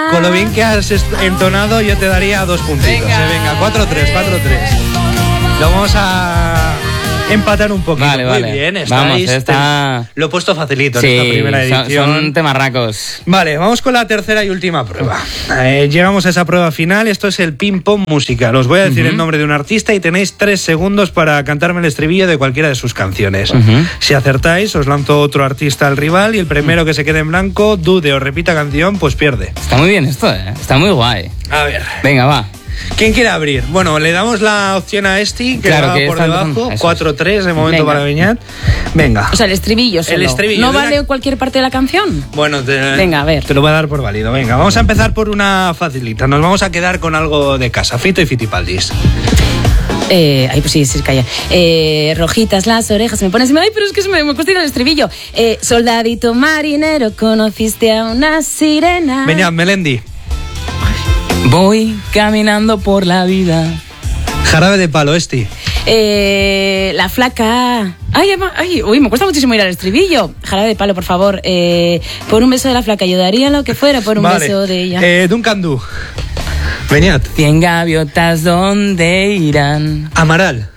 Con lo bien que has entonado, yo te daría 2 puntitos. Venga, 4-3. Lo vamos a empatar un poquito. Vale. Muy bien, vamos, lo he puesto facilito sí, en esta primera edición. Son temarracos. Vale, vamos con la tercera y última prueba. Llegamos a esa prueba final. Esto es el ping-pong musical. Os voy a decir el nombre de un artista y tenéis 3 segundos para cantarme el estribillo de cualquiera de sus canciones. Si acertáis, os lanzo otro artista al rival y el primero que se quede en blanco, dude o repita canción, pues pierde. Está muy bien esto, Está muy guay. A ver. Venga, va. ¿Quién quiere abrir? Bueno, le damos la opción a Esti, que va por debajo. 4-3 de momento para Beñat. Venga. O sea, el estribillo solo. El estribillo. ¿No vale cualquier parte de la canción? Bueno, venga, a ver. Te lo voy a dar por válido. Venga, vamos a empezar por una facilita. Nos vamos a quedar con algo de casa. Fito y Fitipaldis. Ay, pues sí, calla. Rojitas las orejas, me pones... Ay, pero es que me cuesta ir al estribillo. Soldadito marinero, conociste a una sirena. Beñat, Melendi. Voy caminando por la vida. Jarabe de Palo, Esti. La flaca. Uy, me cuesta muchísimo ir al estribillo. Jarabe de Palo, por favor. Por un beso de la flaca, yo daría lo que fuera por un beso de ella. Duncan Du. Beñat. 100 gaviotas, ¿dónde irán? Amaral.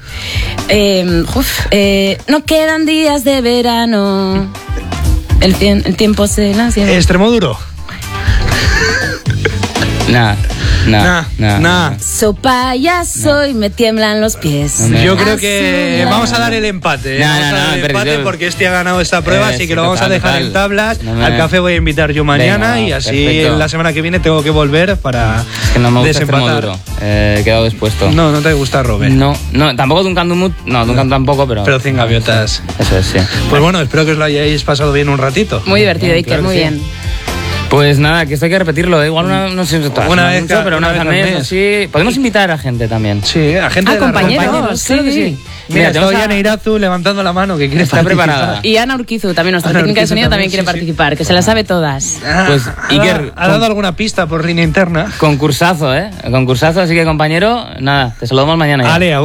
No quedan días de verano. El tiempo se las lleva. Extremoduro. Nah. Sopa ya soy, me tiemblan los pies. Yo creo que vamos a dar el empate. Vamos a dar el empate porque este ha ganado esta prueba, así que lo vamos a dejar en tablas. Al café voy a invitar yo mañana y así la semana que viene tengo que volver para que no me gusta desempatar. Duro. He quedado dispuesto. No te gusta, Robert. No, tampoco Duncan Dumut. No, Duncan tampoco, pero... Pero 100 gaviotas. Eso es, sí. Pues bueno, espero que os lo hayáis pasado bien un ratito. Muy divertido, Iker, claro, muy bien. Pues nada, que esto hay que repetirlo. Igual no sé una vez mucho, pero una vez al mes. Sí. Podemos invitar a gente también. Sí, a gente de compañeros. Claro que sí. Mira, está Yana Irazu levantando la mano que quiere estar participar. preparada. Y Ana Urquizu, también nuestra técnica de sonido, también quiere participar, que se la sabe todas. Pues Iker, ¿ha dado alguna pista por línea interna? Concursazo, Concursazo, así que compañero, nada, te saludamos mañana ya. Ale,